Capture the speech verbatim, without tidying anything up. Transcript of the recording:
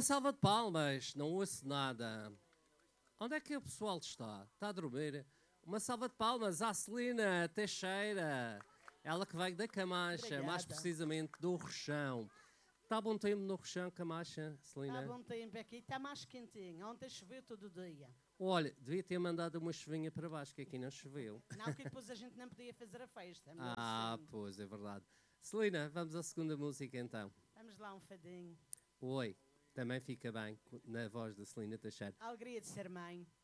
salva de palmas, não ouço nada. Onde é que o pessoal está? Está a dormir? Uma salva de palmas à Celina Teixeira. Ela que veio da Camacha, Obrigada. mais precisamente do Rochão. Está bom tempo no Rochão, Camacha, Celina? Está bom tempo aqui, está mais quentinho. Ontem choveu todo o dia. Olha, devia ter mandado uma chuvinha para baixo, que aqui não choveu. Não, porque depois a gente não podia fazer a festa. é melhor Ah, assim. pois, é verdade. Celina, vamos à segunda música então. Vamos lá um fadinho. Oi, também fica bem na voz da Celina Teixeira. A alegria de ser mãe.